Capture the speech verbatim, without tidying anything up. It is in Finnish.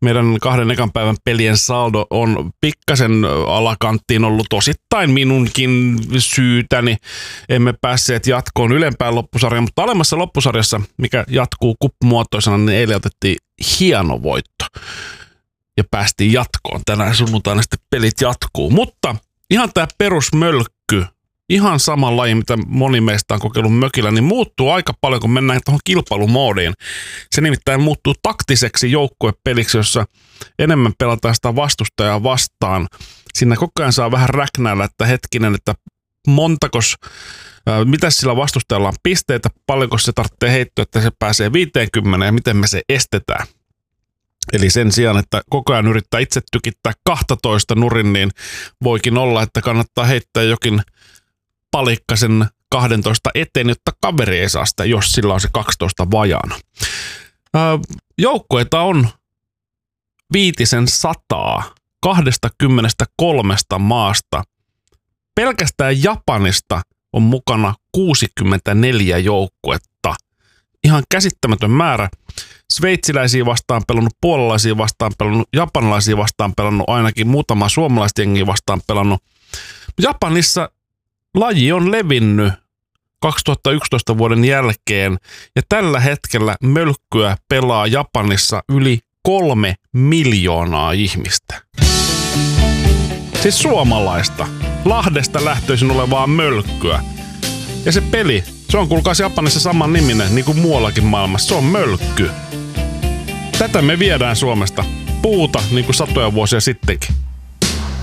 meidän kahden ekan päivän pelien saldo on pikkasen alakanttiin ollut osittain minunkin syytäni. Emme päässeet jatkoon ylempään loppusarjaan, mutta alemmassa loppusarjassa, mikä jatkuu kuppumuotoisena, niin eilen otettiin hieno voitto. Ja päästiin jatkoon. Tänään sunnuntaina sitten pelit jatkuu. Mutta ihan tämä perusmölkky, ihan sama laji, mitä moni meistä on kokeillut mökillä, niin muuttuu aika paljon, kun mennään tuohon kilpailumoodiin. Se nimittäin muuttuu taktiseksi joukkuepeliksi, jossa enemmän pelataan sitä vastustajaa vastaan. Siinä koko ajan saa vähän räknäillä, että hetkinen, että montakos, ää, mitä sillä vastustajalla on pisteitä, paljonko se tarvitsee heittoa, että se pääsee viisikymmentä ja miten me se estetään. Eli sen sijaan, että koko ajan yrittää itse tykittää kaksitoista nurin, niin voikin olla, että kannattaa heittää jokin palikka sen kaksitoista eteen, jotta kaveri ei saa sitä, jos sillä on se kaksitoista vajaana. Joukkueita on viitisen sataa kaksikymmentäkolme maasta. Pelkästään Japanista on mukana kuusikymmentäneljä joukkuetta. Ihan käsittämätön määrä. Sveitsiläisiä vastaan pelannut, puolalaisia vastaan pelannut, japanilaisia vastaan pelannut, ainakin muutama suomalaista jengiä vastaan pelannut. Japanissa laji on levinnyt kaksituhattayksitoista vuoden jälkeen ja tällä hetkellä mölkkyä pelaa Japanissa yli kolme miljoonaa ihmistä. Siis suomalaista, Lahdesta lähtöisin olevaa mölkkyä. Ja se peli, se on kuulkaas Japanissa saman niminen niin kuin muuallakin maailmassa, se on mölkky. Tätä me viedään Suomesta puuta niin kuin satoja vuosia sittenkin.